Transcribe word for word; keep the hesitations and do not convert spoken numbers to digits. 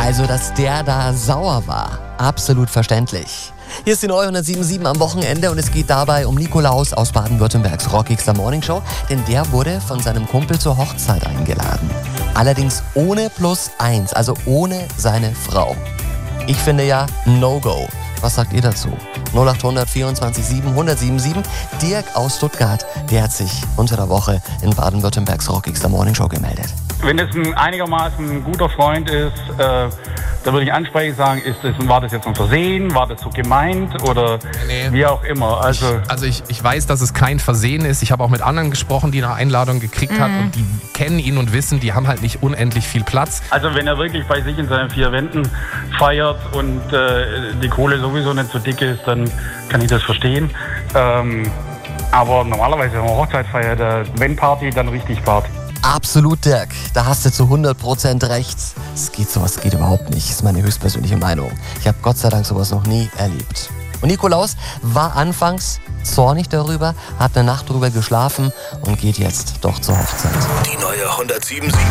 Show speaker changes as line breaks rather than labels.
Also, dass der da sauer war, absolut verständlich. Hier ist die neue hundertsieben Komma sieben am Wochenende und es geht dabei um Nikolaus aus Baden-Württembergs rockigster Morningshow, denn der wurde von seinem Kumpel zur Hochzeit eingeladen. Allerdings ohne Plus eins, also ohne seine Frau. Ich finde ja No-Go. Was sagt ihr dazu? null acht hundert vierundzwanzig sieben hundertsieben sieben. Dirk aus Stuttgart, der hat sich unter der Woche in Baden-Württembergs rockigster Morningshow gemeldet.
Wenn es ein einigermaßen ein guter Freund ist, äh, da würde ich ansprechend sagen, ist das, war das jetzt ein Versehen, war das so gemeint oder
Nee.
wie auch immer. Also,
Also ich, ich weiß, dass es kein Versehen ist. Ich habe auch mit anderen gesprochen, die eine Einladung gekriegt
Mhm.
hat und die kennen ihn und wissen, die haben halt nicht unendlich viel Platz.
also wenn er wirklich bei sich in seinen vier Wänden feiert und äh, die Kohle sowieso nicht so dick ist, dann kann ich das verstehen. Ähm, aber normalerweise, wenn man Hochzeit feiert, äh, wenn Party, dann richtig Party.
Absolut, Dirk. Da hast du zu hundert Prozent recht. Es geht sowas geht überhaupt nicht. Das ist meine höchstpersönliche Meinung. Ich habe Gott sei Dank sowas noch nie erlebt. Und Nikolaus war anfangs zornig darüber, hat eine Nacht drüber geschlafen und geht jetzt doch zur Hochzeit.
Die neue hundertsieben Komma sieben